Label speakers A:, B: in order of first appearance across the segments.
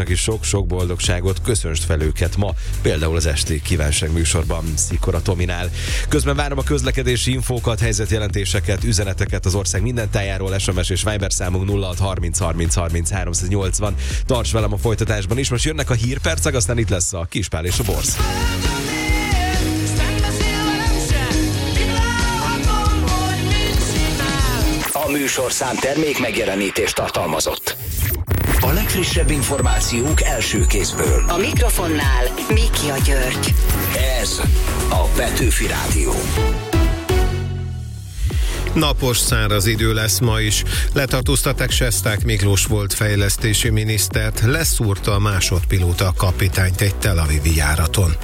A: hallgatóknak is sok-sok boldogságot, köszönsd fel őket ma, például az esti kívánság műsorban Szikora Tominál. Közben várom a közlekedési infókat, helyzetjelentéseket, üzeneteket az ország minden tájáról, SMS és Viber számunk 06 30 30 30 380. Tarts velem a folytatásban is, most jönnek a hírpercek, aztán itt lesz a Kispál és a Borz.
B: A műsorszám termék megjelenítést tartalmazott. A legfrissebb információk első kézből.
C: A mikrofonnál Mikja György.
B: Ez a Petőfi Rádió.
D: Napos, száraz idő lesz ma is. Letartóztatták Sesták Miklós volt fejlesztési minisztert, leszúrta a másodpilóta kapitányt egy Tel Avivi járaton.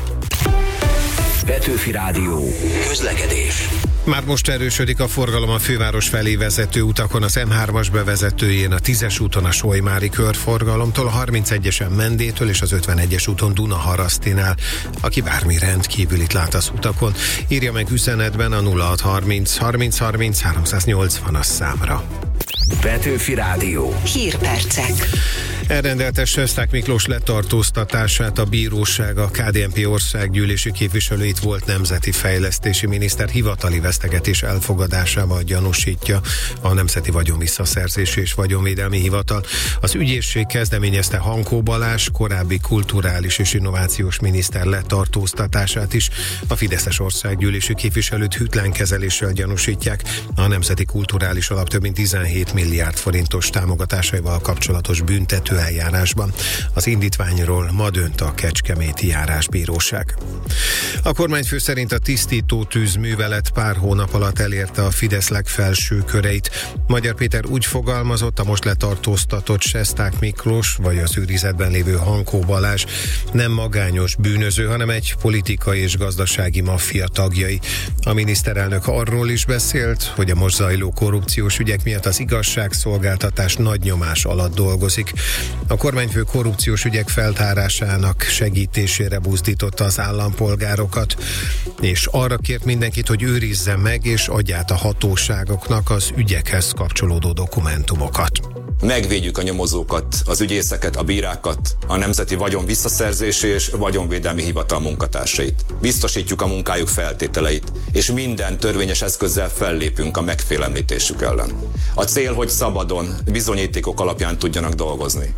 B: Petőfi Rádió. Közlekedés.
D: Már most erősödik a forgalom a főváros felé vezető utakon, az M3-as bevezetőjén, a 10-es úton a Solymári körforgalomtól, a 31-esen Mendétől és az 51-es úton Dunaharasztinál. Aki bármi rendkívülit lát az utakon, írja meg üzenetben a 0630 30 30 380-as számra.
B: Petőfi Rádió.
C: Hírpercek.
D: Elrendelte Sesták Miklós letartóztatását a bíróság. A KDNP országgyűlési képviselőit volt nemzeti fejlesztési miniszter hivatali vesztegetés elfogadásával gyanúsítja a Nemzeti Vagyonvisszaszerzési és Vagyonvédelmi Hivatal. Az ügyészség kezdeményezte Hankó Balázs, korábbi kulturális és innovációs miniszter letartóztatását is. A fideszes országgyűlési képviselőt hűtlen kezeléssel gyanúsítják. A Nemzeti Kulturális Alap több mint 17 milliárd forintos támogatásaival kapcsolatos büntető eljárásban. Az indítványról ma dönt a Kecskeméti Járásbíróság. A kormányfő szerint a tisztító tűzművelet pár hónap alatt elérte a Fidesz legfelső köreit. Magyar Péter úgy fogalmazott, a most letartóztatott Sesták Miklós vagy az őrizetben lévő Hankó Balázs nem magányos bűnöző, hanem egy politikai és gazdasági maffia tagjai. A miniszterelnök arról is beszélt, hogy a most zajló korrupciós ügyek miatt az igazságszolgáltatás nagy nyomás alatt dolgozik. A kormányfő korrupciós ügyek feltárásának segítésére buzdította az állampolgárokat, és arra kért mindenkit, hogy őrizze meg és adj át a hatóságoknak az ügyekhez kapcsolódó dokumentumokat.
E: Megvédjük a nyomozókat, az ügyészeket, a bírákat, a Nemzeti Vagyon Visszaszerzési és Vagyonvédelmi Hivatal munkatársait. Biztosítjuk a munkájuk feltételeit, és minden törvényes eszközzel fellépünk a megfélemlítésük ellen. A cél, hogy szabadon, bizonyítékok alapján tudjanak dolgozni.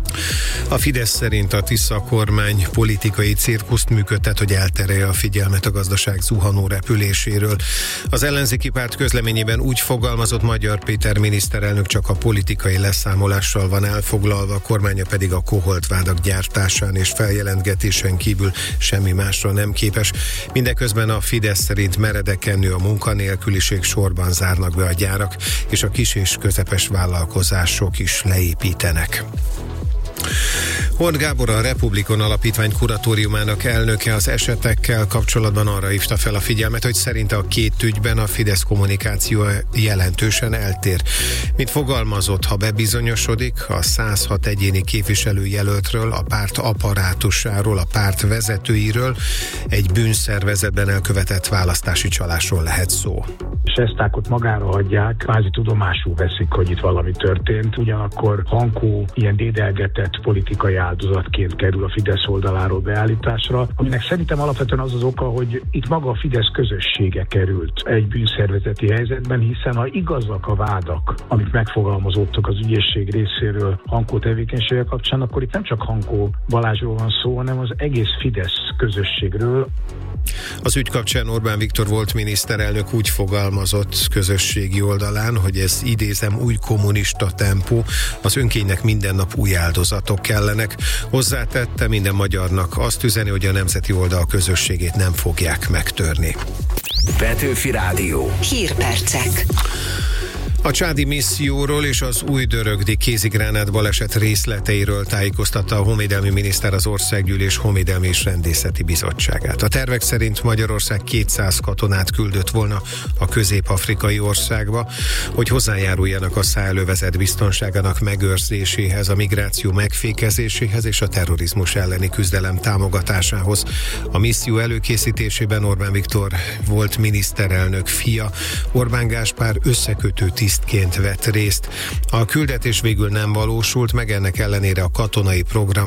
D: A Fidesz szerint a Tisza kormány politikai cirkuszt működtet, hogy elterelje a figyelmet a gazdaság zuhanó repüléséről. Az ellenzéki párt közleményében úgy fogalmazott, Magyar Péter miniszterelnök csak a politikai leszámolással van elfoglalva, a kormánya pedig a koholtvádak gyártásán és feljelentgetésen kívül semmi másra nem képes. Mindeközben a Fidesz szerint meredeken nő a munkanélküliség, sorban zárnak be a gyárak, és a kis és közepes vállalkozások is leépítenek. Horn Gábor, a Republikon Alapítvány kuratóriumának elnöke az esetekkel kapcsolatban arra hívta fel a figyelmet, hogy szerinte a két ügyben a Fidesz kommunikáció jelentősen eltér. Mint fogalmazott, ha bebizonyosodik, a 106 egyéni képviselőjelöltről, a párt apparátusáról, a párt vezetőiről, egy bűnszervezetben elkövetett választási csalásról lehet szó.
F: Sestákot magára hagyják, kvázi tudomásul veszik, hogy itt valami történt, ugyanakkor Hankó ilyen dédelgetett politikai áldozatként kerül a Fidesz oldaláról beállításra, aminek szerintem alapvetően az az oka, hogy itt maga a Fidesz közössége került egy bűnszervezeti helyzetben, hiszen ha igazak a vádak, amik megfogalmazódtak az ügyészség részéről Hankó tevékenysége kapcsán, akkor itt nem csak Hankó Balázsról van szó, hanem az egész Fidesz közösségről.
D: Az ügy kapcsán Orbán Viktor volt miniszterelnök úgy fogalmazott közösségi oldalán, hogy ez, idézem, új kommunista tempó, az önkénynek minden nap új áldozatok kellenek. Hozzátette, minden magyarnak azt üzeni, hogy a nemzeti oldal közösségét nem fogják megtörni.
B: Petőfi Rádió.
C: Hírpercek.
D: A csádi misszióról és az újdörögdi kézigránát baleset részleteiről tájékoztatta a honvédelmi miniszter az Országgyűlés Honvédelmi és Rendészeti Bizottságát. A tervek szerint Magyarország 200 katonát küldött volna a közép-afrikai országba, hogy hozzájáruljanak a száhelővezet biztonságának megőrzéséhez, a migráció megfékezéséhez és a terrorizmus elleni küzdelem támogatásához. A misszió előkészítésében Orbán Viktor volt miniszterelnök fia, Orbán Gáspár összekötő tisztként vett részt. A küldetés végül nem valósult meg, ennek ellenére a katonai program